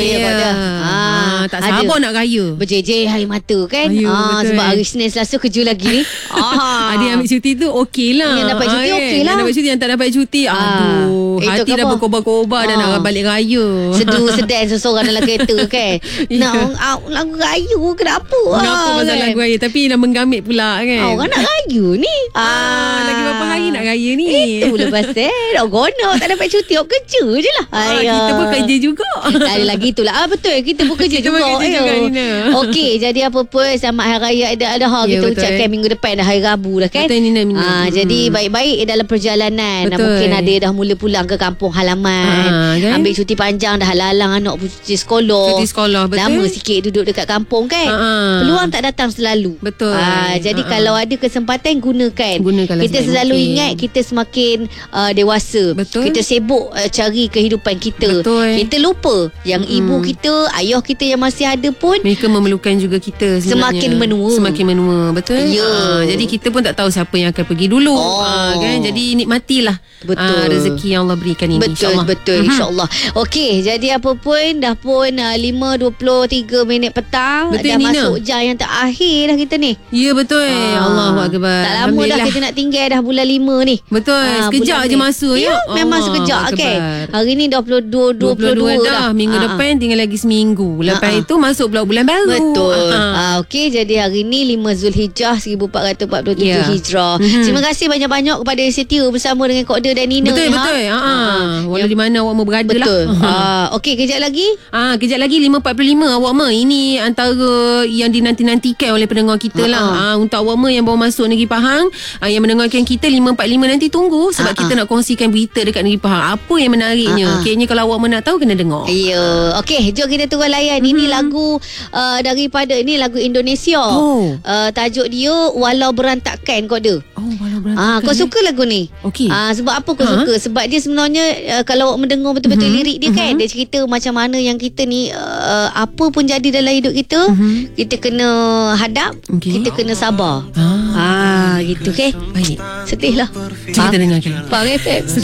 Tak sabar nak raya. Berjejer air mata kan. Sebab hari Senin Selasa kerja lagi ni. Ada yang ambil cuti tu okey lah. Yang dapat cuti okey lah. Yang dapat cuti, yang tak dapat cuti hati dah berkobar-kobar dah nak balik raya. Sedan seseorang dalam kereta kan. Nak lagu raya kenapa? Kenapa pasal lagu raya? Tapi dah menggamit pula kan. Orang nak raya ni. Lagi berapa hari nak raya ni? Itulah pasal nak gonok tak dapat cuti, awak kerja je lah. Kita pun kerja juga. Ada lagi itulah. Betul, kita pun kerja juga. Okey, jadi apa pun selamat Hari Raya Aidiladha kita ucapkan minggu depan dah hari Rabu dah kan. Betul Nina. Jadi baik-baik dalam perjalanan. Mungkin ada dah mula pulang ke kampung halaman, kan? Ambil cuti panjang dah halang anak cuti sekolah. Betul. Lama sikit duduk dekat kampung kan. Peluang tak datang selalu. Betul. Jadi kalau ada kesempatan gunakan. Kita selalu ingat kita semakin dewasa. Betul. Kita sibuk cari kehidupan kita. Betul. Kita lupa yang ibu kita, ayah kita yang masih ada pun mereka memerlukan juga kita sebenarnya. Semakin menua. Betul. Jadi kita pun tak tahu siapa yang akan pergi dulu. Kan? Jadi nikmatilah rezeki yang Allah berikan ini. Betul insya-Allah. Okey, jadi apa pun dah pun 5:23 petang. Betul, dah Nina. masuk jam yang terakhir dah kita ni. Ya betul. Allahu akbar. Tak lama dah kita nak tinggal dah bulan 5 ni. Betul. Sekejap je masa ya. Memang sekejap kan. Hari ni 22 dah. Minggu depan tinggal lagi seminggu. Lepas itu masuk pula bulan baru. Betul. Okey, jadi hari ni 5 Zulhijjah 1447 Hijrah. Terima kasih banyak-banyak kepada yang setia bersama dengan Kak Dan Nina. Betul. Walau di mana awak mau berada lah. Okey, kejap lagi. Kejap lagi 5:45 awak ma. Ini antara yang dinanti-nantikan oleh pendengar kita lah. Untuk awak ma yang baru masuk Negeri Pahang, yang mendengarkan kita 5:45 nanti tunggu sebab kita nak kongsikan berita dekat Negeri Pahang. Apa yang menariknya? Kayaknya kalau awak ma nak tahu kena dengar. Ya. Okey, jom kita turun layan. Ini lagu daripada ini lagu Indonesia. Tajuk dia Walau Berantakan Kau Ada. Walau Berantakan. Kau suka lagu ni? Okey. Sebab apa kau suka? Sebab dia sebenarnya kalau awak mendengar betul-betul lirik dia kan, dia cerita macam mana yang kita ni apa pun jadi dalam hidup kita, kita kena hadap, kita kena sabar. Gitu ke? Baik. Sedih lah. Kita dengarkan. Faham FM.